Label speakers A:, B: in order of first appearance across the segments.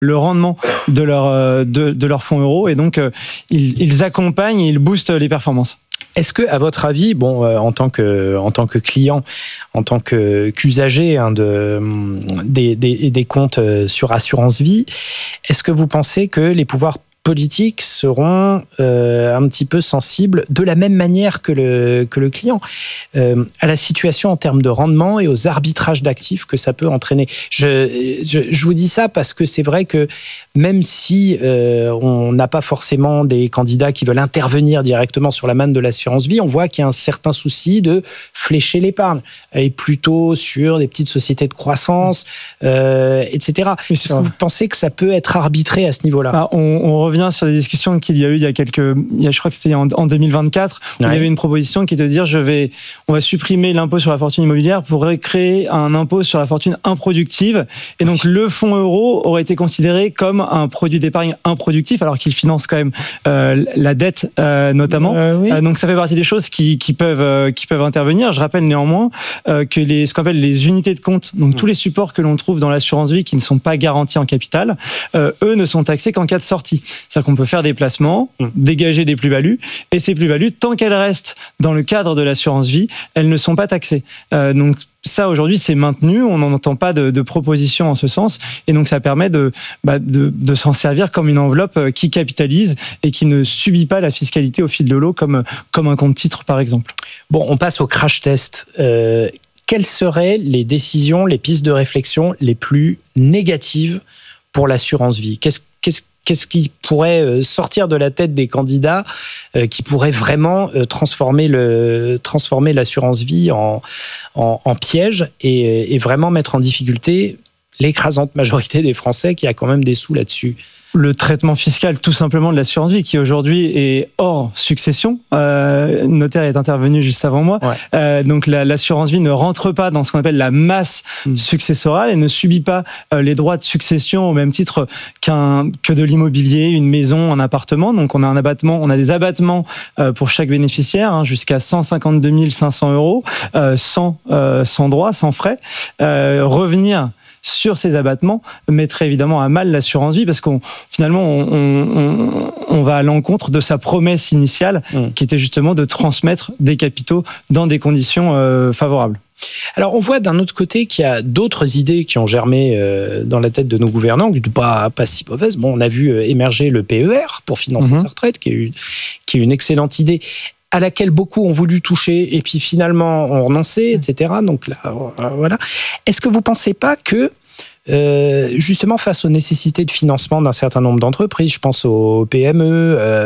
A: le rendement de leur fonds euros, et donc ils accompagnent et ils boostent les performances.
B: Est-ce que, à votre avis, en tant que client, en tant qu'usager des comptes sur assurance vie, est-ce que vous pensez que les pouvoirs politiques seront un petit peu sensibles de la même manière que le client à la situation en termes de rendement et aux arbitrages d'actifs que ça peut entraîner? Je vous dis ça parce que c'est vrai que même si on n'a pas forcément des candidats qui veulent intervenir directement sur la manne de l'assurance vie, on voit qu'il y a un certain souci de flécher l'épargne et plutôt sur des petites sociétés de croissance, etc. Est-ce que vous pensez que ça peut être arbitré à ce niveau-là?
A: On revient sur des discussions qu'il y a eu je crois que c'était en 2024, où il y avait une proposition qui était de dire on va supprimer l'impôt sur la fortune immobilière pour recréer un impôt sur la fortune improductive. Et donc, le fonds euro aurait été considéré comme un produit d'épargne improductif, alors qu'il finance quand même la dette, notamment. Donc, ça fait partie des choses qui peuvent intervenir. Je rappelle néanmoins que ce qu'on appelle les unités de compte, donc tous les supports que l'on trouve dans l'assurance vie qui ne sont pas garantis en capital, eux ne sont taxés qu'en cas de sortie. C'est-à-dire qu'on peut faire des placements, dégager des plus-values, et ces plus-values, tant qu'elles restent dans le cadre de l'assurance vie, elles ne sont pas taxées. Donc ça, aujourd'hui, c'est maintenu. On n'en entend pas de proposition en ce sens. Et donc, ça permet de s'en servir comme une enveloppe qui capitalise et qui ne subit pas la fiscalité au fil de l'eau comme un compte titre, par exemple.
B: Bon, on passe au crash test. Quelles seraient les décisions, les pistes de réflexion les plus négatives pour l'assurance vie? Qu'est-ce qui pourrait sortir de la tête des candidats qui pourrait vraiment transformer l'assurance vie en piège et vraiment mettre en difficulté l'écrasante majorité des Français qui a quand même des sous là-dessus?
A: Le traitement fiscal, tout simplement, de l'assurance vie, qui aujourd'hui est hors succession. Notaire est intervenu juste avant moi. Ouais. Donc l'assurance vie ne rentre pas dans ce qu'on appelle la masse successorale et ne subit pas les droits de succession au même titre que de l'immobilier, une maison, un appartement. Donc on a des abattements pour chaque bénéficiaire, jusqu'à 152 500 euros, sans droits, sans frais. Revenir sur ces abattements mettrait évidemment à mal l'assurance vie, parce qu'on va à l'encontre de sa promesse initiale qui était justement de transmettre des capitaux dans des conditions favorables.
B: Alors, on voit d'un autre côté qu'il y a d'autres idées qui ont germé dans la tête de nos gouvernants, pas si mauvaises. Bon, on a vu émerger le PER pour financer sa retraite, qui est une excellente idée, à laquelle beaucoup ont voulu toucher et puis finalement ont renoncé, etc. Donc là, voilà. Est-ce que vous ne pensez pas que, justement, face aux nécessités de financement d'un certain nombre d'entreprises, je pense aux PME,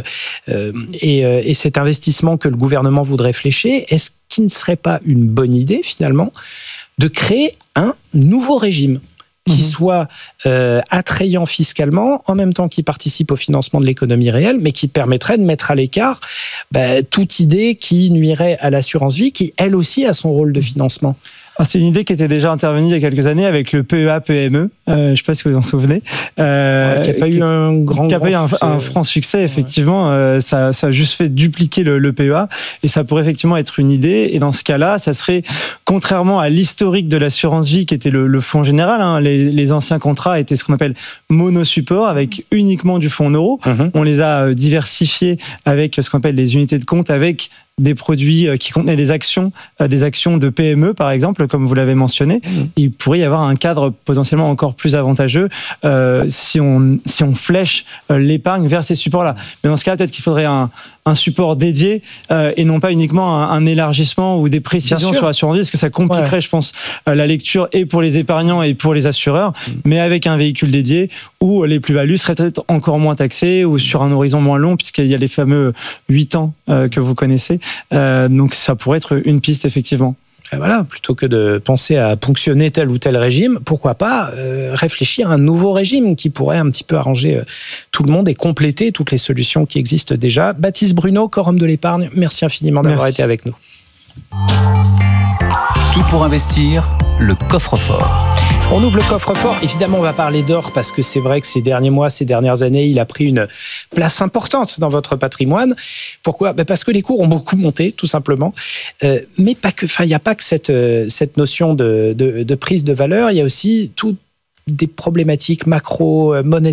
B: et cet investissement que le gouvernement voudrait flécher, est-ce qu'il ne serait pas une bonne idée, finalement, de créer un nouveau régime qui soit attrayant fiscalement, en même temps qui participe au financement de l'économie réelle, mais qui permettrait de mettre à l'écart toute idée qui nuirait à l'assurance vie, qui, elle aussi, a son rôle de financement?
A: C'est une idée qui était déjà intervenue il y a quelques années avec le PEA-PME. Je ne sais pas si vous vous en souvenez.
B: Qui n'a pas eu
A: un franc succès, effectivement. Ça a juste fait dupliquer le PEA. Et ça pourrait effectivement être une idée. Et dans ce cas-là, ça serait, contrairement à l'historique de l'assurance vie, qui était le fonds général, les anciens contrats étaient ce qu'on appelle monosupport, avec uniquement du fonds en euros. On les a diversifiés avec ce qu'on appelle les unités de compte, avec des produits qui contenaient des actions de PME, par exemple, comme vous l'avez mentionné. Il pourrait y avoir un cadre potentiellement encore plus avantageux si on flèche l'épargne vers ces supports-là. Mais dans ce cas, peut-être qu'il faudrait un support dédié et non pas uniquement un élargissement ou des précisions sur l'assurance vie, parce que ça compliquerait, je pense, la lecture et pour les épargnants et pour les assureurs, mais avec un véhicule dédié où les plus-values seraient peut-être encore moins taxées ou sur un horizon moins long, puisqu'il y a les fameux 8 ans que vous connaissez. Donc ça pourrait être une piste, effectivement.
B: Et voilà, plutôt que de penser à ponctionner tel ou tel régime, pourquoi pas réfléchir à un nouveau régime qui pourrait un petit peu arranger tout le monde et compléter toutes les solutions qui existent déjà. Baptiste Bruno, Quorum de l'épargne, merci infiniment d'avoir été avec nous.
C: Tout pour investir, le coffre-fort.
B: On ouvre le coffre-fort. Évidemment, on va parler d'or parce que c'est vrai que ces derniers mois, ces dernières années, il a pris une place importante dans votre patrimoine. Pourquoi ? Parce que les cours ont beaucoup monté, tout simplement. Mais pas que. Enfin, il n'y a pas que cette notion de prise de valeur. Il y a aussi toutes des problématiques macro, monétaires.